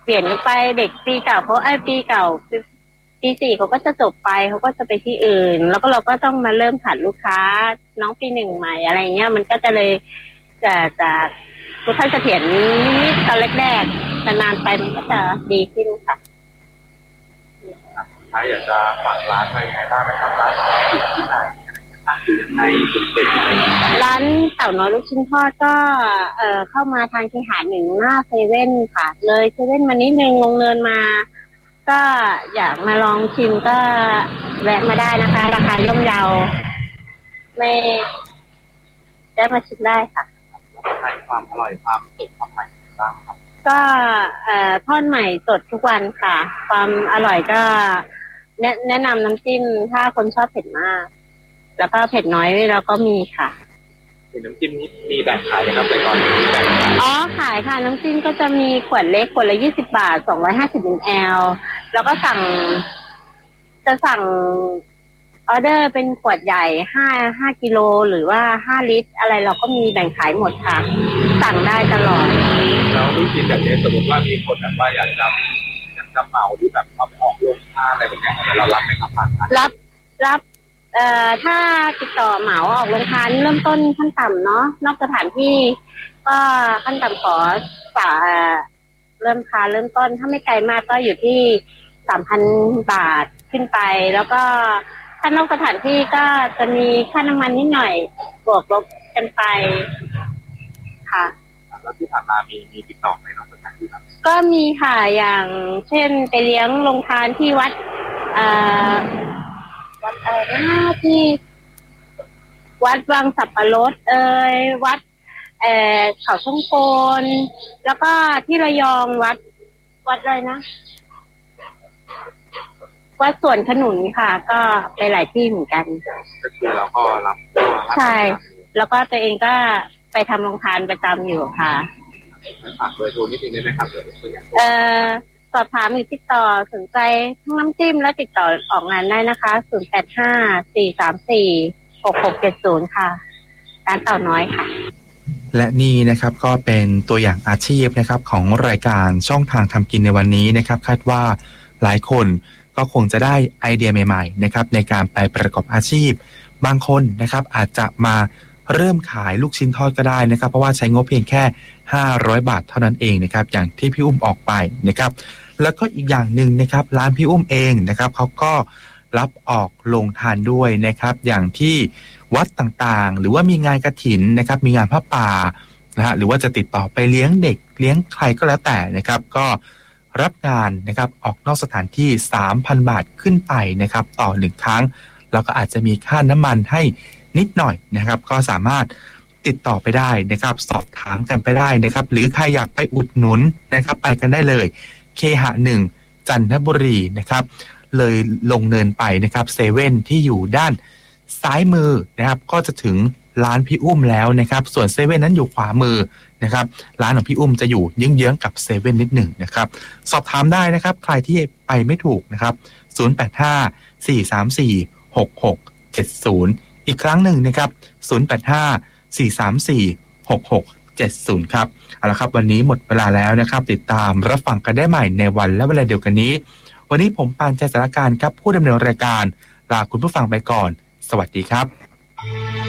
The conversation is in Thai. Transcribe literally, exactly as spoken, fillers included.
เปลี่ยนไปเด็กปีเก่าเขาไอ้ปีเก่าปีสี่เขาก็จะจบไปเขาก็จะไปที่อื่นแล้วก็เราก็ต้องมาเริ่มขาดลูกค้าน้องปีหนึ่งใหม่อะไรเงี้ยมันก็จะเลยจะจะค่อนข้างเสถียรนิดตอนแรกๆแต่นานไปมันก็จะดีขึ้นค่ะถ้าอยากจะฝากร้านอะไรไงบ้างไหมครับร้านอยู่ที่ไหนในจุดเด่นร้านเต่าน้อยลูกชิ้นทอดก็เอ่อเข้ามาทางเคหะหนึ่งหน้าเซเว่นค่ะเลยเซเว่นมานิดนึงลงเนินมาก็อยากมาลองชิมก็แวะมาได้นะคะราคาย่อมเยาไม่ได้มาชิมได้ค่ะให้ความอร่อยความสดความใหม่บ้างครับก็เอ่อทอดใหม่สดทุกวันค่ะความอร่อยก็แนะแนะนำน้ำจิ้มถ้าคนชอบเผ็ดมากแล้วก็เผ็ดน้อยเราก็มีค่ะน้ำจิ้มนี้มีแบ่งขายไหมครับแต่ก่อนมีแบ่งขายอ๋อขายค่ะน้ำจิ้มก็จะมีขวดเล็กขวดละยี่สิบบาทสองร้อยห้าสิบมิลลิลิตรแล้วก็สั่งจะสั่งออเดอร์เป็นขวดใหญ่ห้าห้ากิโลหรือว่าห้าลิตรอะไรเราก็มีแบ่งขายหมดค่ะสั่งได้ตลอดแล้วลูกชิ้นแบบนี้สมมติว่ามีคนแบบว่าอยากจะอยากจะเหมาที่แบบเอาไปออกโรงทานอะไรแบบนี้เรารับไหมครับรับรับเอ่อถ้าติดต่อเหมาออกโรงทานเริ่มต้นขั้นต่ำเนาะนอกสถานที่ก็ขั้นต่ำขอฝาเริ่มค่าเริ่มต้นถ้าไม่ไกลมากก็อยู่ที่สามพันบาทขึ้นไปแล้วก็ถ้านอกสถานที่ก็จะมีค่าน้ำมันนิดหน่อยบวกลบกันไปค่ะแล้วที่ผ่านมามีมีติดต่อไหมนอกสถานที่ครับก็มีค่ะอย่างเช่นไปเลี้ยงโรงทานที่วัดเอ่อวัดอะไรนะที่วัดวังสับปะรดเอ่ยวัดเอ่อเขาช่องโกนแล้วก็ที่ระยองวัดวัดอะไรนะวัดสวนขนุนค่ะก็ไปหลายที่เหมือนกันก็คือเราก็รับใช่แล้วก็ตัวเองก็ไปทำโรงทานประจำอยู่ค่ะฝากเบอร์โทรนิดนึงได้ไหมครับเอ่อสอบถามหรือติดต่อสนใจทั้งน้ำจิ้มและติดต่อออกงานได้นะคะศูนย์ แปด ห้า สี่ สาม สี่ หก หก เจ็ด ศูนย์ค่ะร้านเต่าน้อยค่ะและนี่นะครับก็เป็นตัวอย่างอาชีพนะครับของรายการช่องทางทำกินในวันนี้นะครับคาดว่าหลายคนก็คงจะได้ไอเดียใหม่ๆนะครับในการไปประกอบอาชีพบางคนนะครับอาจจะมาเริ่มขายลูกชิ้นทอดก็ได้นะครับเพราะว่าใช้งบเพียงแค่ห้าร้อยบาทเท่านั้นเองนะครับอย่างที่พี่อุ้มออกไปนะครับแล้วก็อีกอย่างหนึ่งนะครับร้านพี่อุ้มเองนะครับเขาก็รับออกโรงทานด้วยนะครับอย่างที่วัดต่างๆหรือว่ามีงานกฐินนะครับมีงานพระป่านะฮะหรือว่าจะติดต่อไปเลี้ยงเด็กเลี้ยงใครก็แล้วแต่นะครับก็รับงานนะครับออกนอกสถานที่ สามพัน บาทขึ้นไปนะครับต่อหนึ่งครั้งแล้วก็อาจจะมีค่าน้ำมันให้นิดหน่อยนะครับก็สามารถติดต่อไปได้นะครับสอบถามกันไปได้นะครับหรือใครอยากไปอุดหนุนนะครับไปกันได้เลยเคหะหนึ่งจันทบุรีนะครับเลยลงเนินไปนะครับเซเว่นที่อยู่ด้านซ้ายมือนะครับก็จะถึงร้านพี่อุ้มแล้วนะครับส่วนเซเว่นนั้นอยู่ขวามือนะครับร้านของพี่อุ้มจะอยู่เยื้องๆกับเซเว่นนิดหนึ่งนะครับสอบถามได้นะครับใครที่ไปไม่ถูกนะครับศูนย์ แปด ห้า สี่ สาม สี่ หก หก เจ็ด ศูนย์อีกครั้งหนึ่งนะครับศูนย์ แปด ห้า สี่ สาม สี่ หก หก เจ็ด ศูนย์ครับเอาละครับวันนี้หมดเวลาแล้วนะครับติดตามรับฟังกันได้ใหม่ในวันและเวลาเดียวกันนี้วันนี้ผมปานใจสารการครับผู้ดำเนินรายการลาคุณผู้ฟังไปก่อนสวัสดีครับ